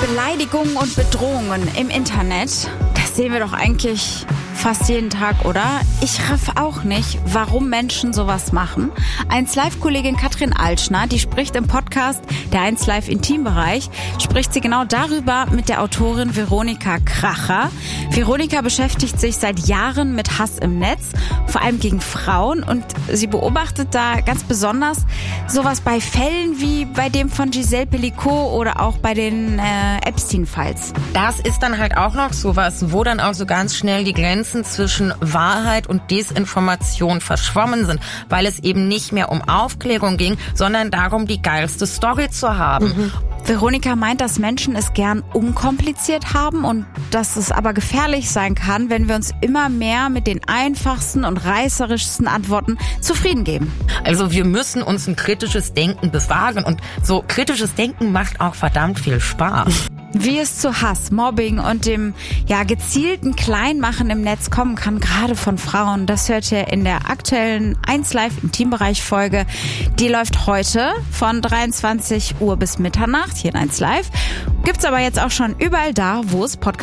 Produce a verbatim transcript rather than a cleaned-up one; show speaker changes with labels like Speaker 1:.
Speaker 1: Beleidigungen und Bedrohungen im Internet, das sehen wir doch eigentlich fast jeden Tag, oder? Ich raff auch nicht, warum Menschen sowas machen. eins Live-Kollegin Katrin Altschner, die spricht im Podcast der eins Live Intimbereich, spricht sie genau darüber mit der Autorin Veronika Kracher. Veronika beschäftigt sich seit Jahren mit Hass im Netz, vor allem gegen Frauen, und sie beobachtet da ganz besonders sowas bei Fällen wie bei dem von Giselle Pelicot oder auch bei den äh, Epstein-Files.
Speaker 2: Das ist dann halt auch noch sowas, wo dann auch so ganz schnell die Grenzen zwischen Wahrheit und Desinformation verschwommen sind, weil es eben nicht mehr um Aufklärung ging, sondern darum, die geilste Story zu haben.
Speaker 1: Mhm. Veronika meint, dass Menschen es gern unkompliziert haben und dass es aber gefährlich sein kann, wenn wir uns immer mehr mit den einfachsten und reißerischsten Antworten zufrieden geben.
Speaker 2: Also wir müssen uns ein kritisches Denken bewahren, und so kritisches Denken macht auch verdammt viel Spaß.
Speaker 1: Wie es zu Hass, Mobbing und dem ja gezielten Kleinmachen im Netz kommen kann, gerade von Frauen, das hört ihr in der aktuellen eins Live Intimbereich Folge. Die läuft heute von dreiundzwanzig Uhr bis Mitternacht hier in eins Live. Gibt's aber jetzt auch schon überall da, wo es Podcasts